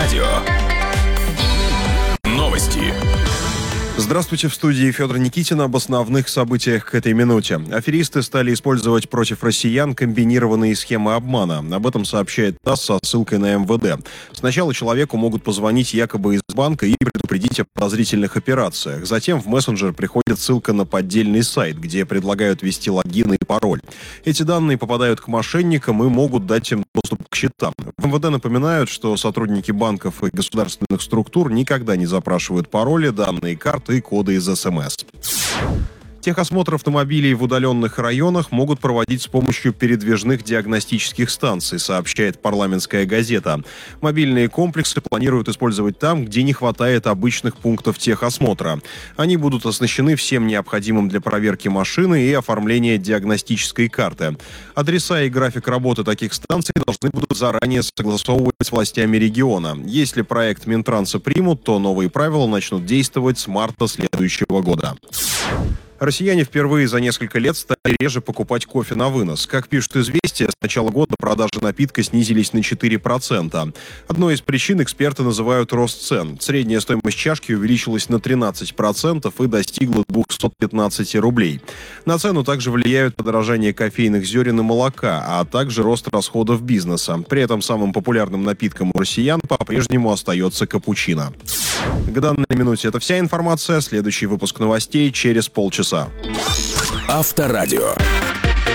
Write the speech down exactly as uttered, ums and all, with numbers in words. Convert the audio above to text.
Авторадио. Новости. Здравствуйте, в студии Федор Никитин. Об основных событиях к этой минуте. Аферисты стали использовать против россиян комбинированные схемы обмана. Об этом сообщает ТАСС со ссылкой на эм вэ дэ. Сначала человеку могут позвонить якобы из банка и предупредить о подозрительных операциях. Затем в мессенджер приходит ссылка на поддельный сайт, где предлагают ввести логин и пароль. Эти данные попадают к мошенникам и могут дать им доступ к счетам. В эм вэ дэ напоминают, что сотрудники банков и государственных структур никогда не запрашивают пароли, данные карты и коды из эс эм эс. Техосмотр автомобилей в удаленных районах могут проводить с помощью передвижных диагностических станций, сообщает парламентская газета. Мобильные комплексы планируют использовать там, где не хватает обычных пунктов техосмотра. Они будут оснащены всем необходимым для проверки машины и оформления диагностической карты. Адреса и график работы таких станций должны будут заранее согласовывать с властями региона. Если проект Минтранса примут, то новые правила начнут действовать с марта следующего года. Россияне впервые за несколько лет стали реже покупать кофе на вынос. Как пишут «Известия», с начала года продажи напитка снизились на четыре процента. Одной из причин эксперты называют рост цен. Средняя стоимость чашки увеличилась на тринадцать процентов и достигла двести пятнадцать рублей. На цену также влияют подорожание кофейных зерен и молока, а также рост расходов бизнеса. При этом самым популярным напитком у россиян по-прежнему остается капучино. К данной минуте это вся информация. Следующий выпуск новостей через полчаса. Авторадио.